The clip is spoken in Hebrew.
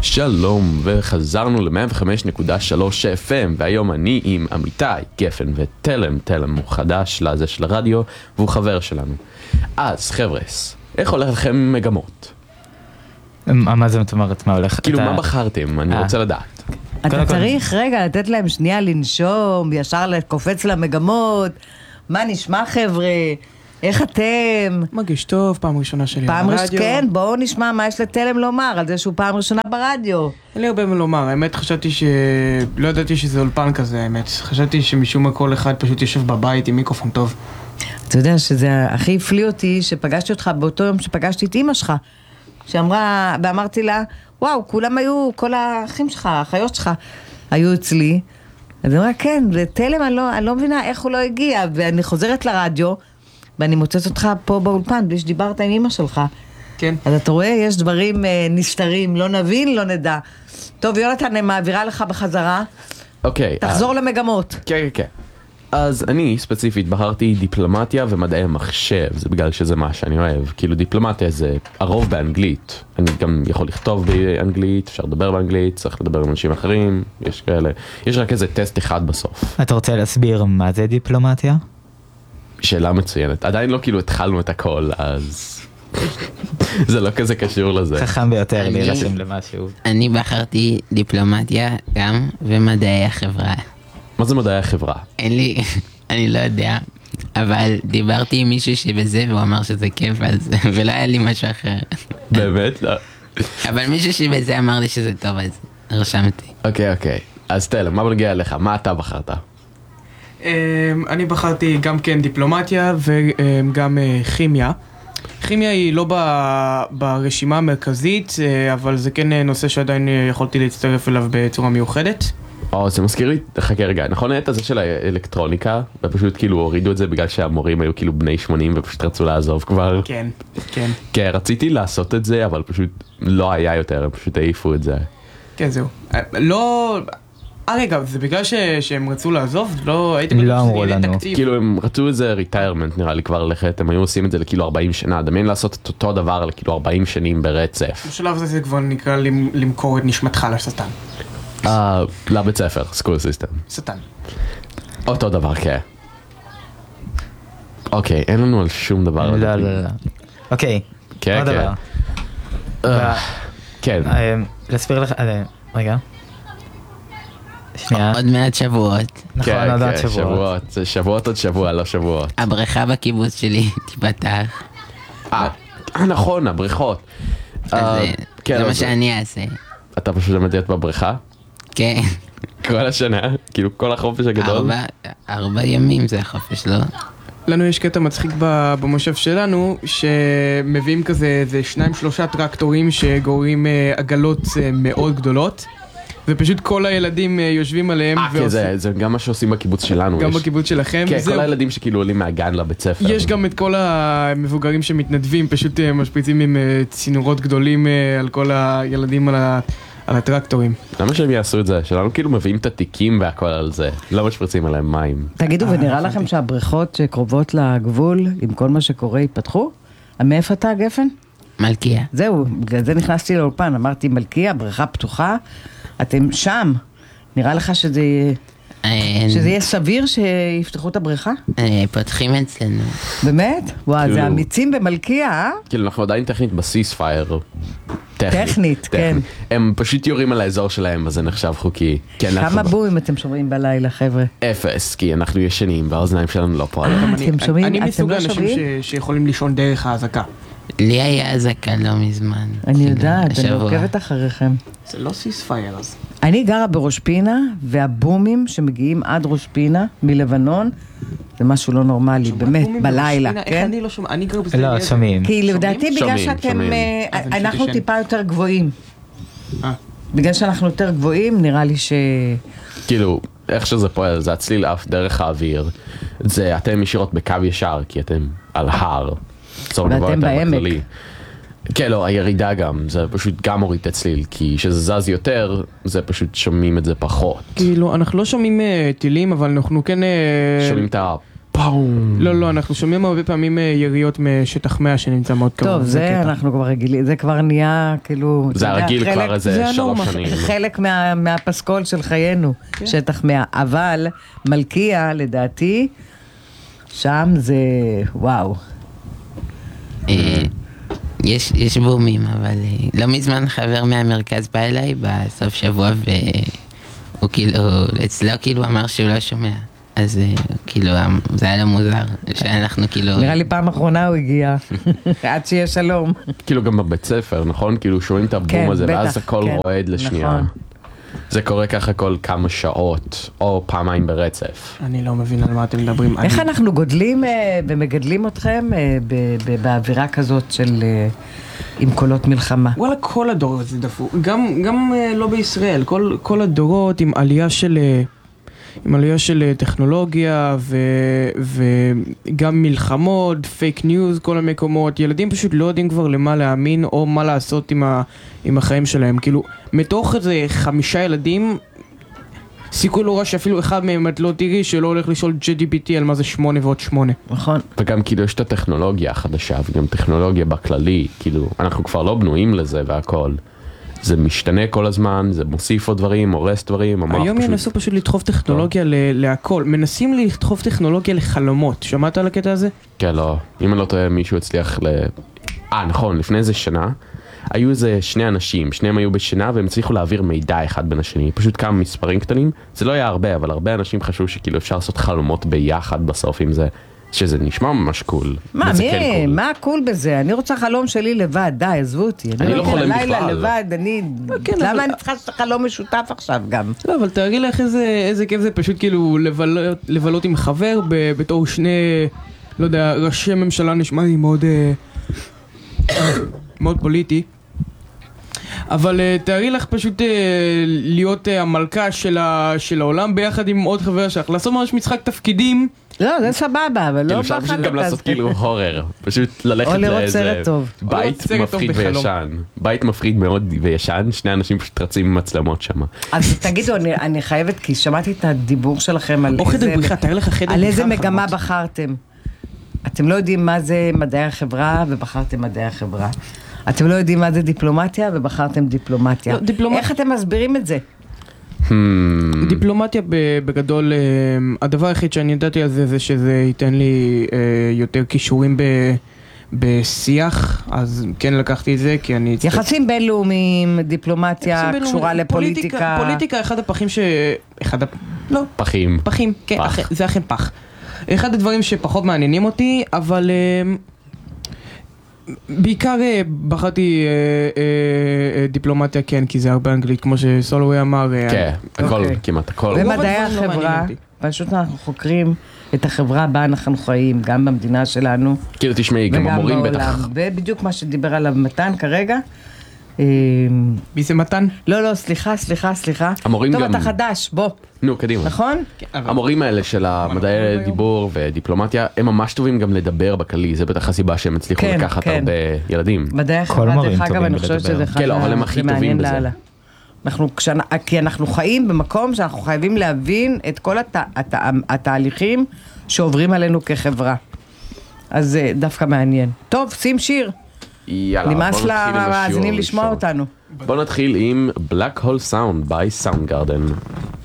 שלום, וחזרנו ל-105.3 FM, והיום אני עם אמיתי, גפן ותלם. תלם הוא חדש לזה של הרדיו, והוא חבר שלנו. אז חבר'ס, איך הולך לכם מגמות? מה זה אומרת? מה הולך? כאילו, מה בחרתם? אני רוצה לדעת. אתה צריך רגע לתת להם שנייה לנשום, ישר לקופץ למגמות. מה נשמע חבר'ה? איך אתם? מרגיש טוב, פעם ראשונה שלי ברדיו. כן, בואו נשמע מה יש לתלם לומר על זה שהוא פעם ראשונה ברדיו. אין לי הרבה מה לומר, האמת חשבתי לא ידעתי שזה אולפן כזה, האמת. חשבתי שמשום מה כל אחד פשוט יושב בבית עם מיקרופון טוב. אתה יודע שזה הכי הפליא אותי שפגשתי אותך באותו יום שפגשתי את אמא שלך, שאמרה, ואמרתי לה, וואו, כולם היו, כל האחים שלך, האחיות שלך, היו אצלי. אז אמרה, כן, ותלם, אני לא מבינה איך הוא לא הגיע, ואני חוזרת לרדיו, ואני מוצאת אותך פה באולפן, בלי שדיברת עם אמא שלך. כן. אז אתה רואה, יש דברים נסתרים, לא נבין, לא נדע. טוב, יונתן, אני מעבירה לך בחזרה. אוקיי. תחזור למגמות. כן, כן. אז אני ספציפית בחרתי דיפלומטיה ומדעי המחשב, זה בגלל שזה מה שאני אוהב. כאילו דיפלומטיה זה הרוב באנגלית. אני גם יכול לכתוב באנגלית, אפשר לדבר באנגלית, צריך לדבר עם אנשים אחרים, יש כאלה. יש רק איזה טסט אחד בסוף. אתה רוצה להסביר מה זה דיפלומטיה? שאלה מצוינת. עדיין לא כאילו התחלנו את הכל, אז זה לא כזה קשור לזה. חכם ביותר להירשם למשהו. אני בחרתי דיפלומטיה גם ומדעי החברה. מה זה מדעי החברה? אין לי, אני לא יודע, אבל דיברתי עם מישהו שבזה והוא אמר שזה כיף ולא היה לי משהו אחר. באמת? לא. אבל מישהו שבזה אמר לי שזה טוב, אז רשמתי. אוקיי. אז תלם, מה מגיע אליך? מה אתה בחרת? אני בחרתי גם כן דיפלומטיה וגם כימיה. כימיה היא לא ברשימה המרכזית, אבל זה כן נושא שעדיין יכולתי להצטרף אליו בצורה מיוחדת. זה מזכיר לי, חכה רגע, נכון את הזה של האלקטרוניקה, ופשוט כאילו הורידו את זה בגלל שהמורים היו כאילו בני 80 ופשוט רצו לעזוב כבר? כן. כן, רציתי לעשות את זה, אבל פשוט לא היה יותר, הם פשוט העיפו את זה. כן, זהו. לא... רגע, זה בגלל שהם רצו לעזוב? לא הייתם לא אמרו לנו. כאילו הם רצו איזה ריטיירמנט נראה לי כבר ללכת, הם היו עושים את זה לכאילו 40 שנה, דמיין לעשות את אותו דבר לכאילו 40 שנים ברצף. בשלב הזה זה כבר נקרא למכור את נשמתך לשטן. לבית ספר, סקול סיסטם. שטן. אותו דבר, כן. אוקיי, אין לנו על שום דבר. לא. אוקיי, עוד דבר. כן. להסביר לך, רגע. שנייה. עוד מעט שבועות. נכון, עוד מעט שבועות. שבועות עוד שבוע, לא שבועות. הבריכה בקיבוץ שלי תיפתח. נכון, הבריכות. זה מה שאני אעשה. אתה פשוט למד להיות בבריכה? כן. כל השנה? כאילו כל החופש הגדול? 4 ימים זה החופש, לא? לנו יש קטע מצחיק במושב שלנו, שמביאים כזה איזה 2-3 טרקטורים שגוררים עגלות מאוד גדולות, ופשוט כל הילדים יושבים עליהם. כן, זה גם מה שעושים בקיבוץ שלנו. גם בקיבוץ שלכם. כן, כל הילדים שכאילו עולים מהגן לבית ספר. יש גם את כל המבוגרים שמתנדבים, פשוט משפריצים עם צינורות גדולים על כל הילדים על הטרקטורים. למה שהם יעשו את זה? שלנו כאילו מביאים את התיקים והכל על זה, לא משפריצים עליהם מים. תגידו, ונראה לכם שהבריכות שקרובות לגבול, עם כל מה שקורה, ייפתחו? מאיפה אתה, גפן? מלכיה. זהו, בגלל זה נכנסתי לאולפן, אמרתי מלכיה, בריכה פתוחה, אתם שם, נראה לך שזה יהיה סביר שיפתחו את הבריכה? פותחים אצלנו. באמת? וואו, זה אמיצים במלכיה, אה? כאילו אנחנו עדיין טכנית בסיספייר. טכנית, כן. הם פשוט יורים על האזור שלהם, אז זה נחשב חוקי. כמה בומים אתם שומעים בלילה, חבר'ה? 0, כי אנחנו ישנים והאוזניים שלנו לא פועלים. אתם שומעים? אני אתם מסוג לא האנשים שומעים? שיכולים לישון דרך ההזקה. לי היה הזקה לא מזמן. אני יודעת, אני עוקבת אחריכם. זה לא סיספייר אז. אני גרה בראש פינה, והבומים שמגיעים עד ראש פינה מלבנון, זה משהו לא נורמלי, באמת, בלילה, כן? איך אני לא שומע? אני גר בזה. לא, שומעים. כי לדעתי בגלל שאתם, שומעים. אנחנו טיפה יותר גבוהים. בגלל שאנחנו יותר גבוהים, נראה לי ש... כאילו, איך שזה פועל, זה הצליל אף דרך האוויר. זה אתם ישירות בקו ישר, כי אתם על הר. ואתם בעמק. כן, לא, הירידה גם, זה פשוט גם מוריד את הצליל, כי שזה זז יותר, זה פשוט שומעים את זה פחות. כאילו, אנחנו לא שומעים טילים, אבל אנחנו כן... שומעים את פאום. לא, אנחנו שומעים הרבה פעמים יריות משטח 100 שנמצא מאוד קרוב. טוב, זה אנחנו כבר רגילים, זה כבר נהיה כאילו... זה הרגיל כבר איזה 3 שנים. חלק מהפסקול של חיינו, שטח 100. אבל מלכיה, לדעתי, שם זה וואו. יש בומים, אבל לא מזמן חבר מהמרכז בא אליי בסוף שבוע, והוא כאילו, אצלו כאילו אמר שהוא לא שומע. אז כאילו, זה היה לו מוזר, שאנחנו כאילו... נראה לי פעם אחרונה הוא הגיע, עד שיהיה שלום. כאילו גם בבית ספר, נכון? כאילו שומעים את הבום הזה, ואז הכל רועד לשנייה. זה קורה ככה כל כמה שעות, או פעמיים ברצף. אני לא מבין על מה אתם מדברים. איך אנחנו גודלים ומגדלים אתכם באווירה כזאת של... עם קולות מלחמה? וואלה, כל הדורות זה דפוק. גם לא בישראל, כל הדורות עם עלייה של טכנולוגיה וגם מלחמות, פייק ניוז, כל המקומות. ילדים פשוט לא יודעים כבר למה להאמין או מה לעשות עם החיים שלהם. כאילו, מתוך איזה 5 ילדים, סיכוי לא רע שאפילו אחד מהם את לא תראי שלא הולך לשאול GPT על מה זה 8 ועוד 8. נכון. וגם כאילו יש את הטכנולוגיה החדשה וגם טכנולוגיה בכללי, כאילו אנחנו כבר לא בנויים לזה והכל. זה משתנה כל הזמן, זה מוסיף עוד דברים, הורס דברים. היום ינסו פשוט לדחוף טכנולוגיה להכל. מנסים לדחוף טכנולוגיה לחלומות. שמעת על הקטע הזה? כן, לא. אם אני לא טועה, מישהו הצליח נכון, לפני איזה שנה, היו איזה 2 אנשים, שניהם היו בשינה והם הצליחו להעביר מידע אחד בין השני. פשוט כמה מספרים קטנים. זה לא היה הרבה, אבל הרבה אנשים חשבו שכאילו אפשר לעשות חלומות ביחד בסוף עם זה. שזה נשמע ממש קול. מה קול בזה? אני רוצה חלום שלי לבד, די, עזבו אותי. אני לא חולם בכלל. לבד, למה אני צריכה לעשות חלום משותף עכשיו גם? לא, אבל תראי לך איזה כיף זה פשוט כאילו לבלות עם חבר בתור 2, לא יודע, ראשי ממשלה נשמע לי מאוד פוליטי. אבל תארי לך פשוט להיות המלכה של העולם ביחד עם עוד חבר שלך, לעשות ממש משחק תפקידים. לא, זה סבבה, אבל לא אפשר פשוט גם לעשות כאילו הורר, פשוט ללכת לאיזה בית מפחיד וישן. בית מפחיד מאוד וישן, 2 אנשים פשוט רצים עם מצלמות שם. אז תגידו, אני חייבת, כי שמעתי את הדיבור שלכם על איזה מגמה בחרתם. אתם לא יודעים מה זה מדעי החברה ובחרתם מדעי החברה. אתם לא יודעים מה זה דיפלומטיה ובחרתם דיפלומטיה. איך אתם מסבירים את זה? דיפלומטיה בגדול, הדבר היחיד שאני ידעתי על זה שזה ייתן לי יותר כישורים בשיח, אז כן לקחתי את זה כי אני... יחסים בינלאומיים, דיפלומטיה קשורה לפוליטיקה. פוליטיקה, אחד הפחים לא. פחים, כן, זה אכן פח. אחד הדברים שפחות מעניינים אותי, אבל בעיקר בחרתי דיפלומטיה, כן, כי זה הרבה אנגלית, כמו שסולווי אמר. כן, הכל, כמעט הכל. ומדעי החברה, פשוט אנחנו חוקרים את החברה בה אנחנו חיים, גם במדינה שלנו. כאילו תשמעי, גם המורים בטח. ובדיוק מה שדיבר עליו מתן כרגע. מי זה מתן? לא, סליחה. המורים טוב, גם... אתה חדש, בוא. נו, קדימה. נכון? המורים האלה של המדעי דיבור ודיפלומטיה, הם ממש טובים גם לדבר בכללי, זה בטח הסיבה שהם הצליחו לקחת הרבה ילדים. מדעי החברה, דרך אגב, אני חושבת שזה כן, לא, אבל הם הכי טובים בזה. כי אנחנו חיים במקום שאנחנו חייבים להבין את כל התהליכים שעוברים עלינו כחברה. אז זה דווקא מעניין. טוב, שים שיר. יאללה, נמאס למאזינים לשמוע אותנו. בוא נתחיל עם Black Hole Sound by Soundgarden.